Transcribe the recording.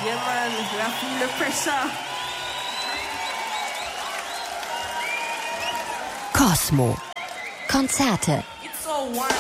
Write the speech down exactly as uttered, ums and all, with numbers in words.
Yeah, man, la feel the pressure. Cosmo. Konzerte. It's so warm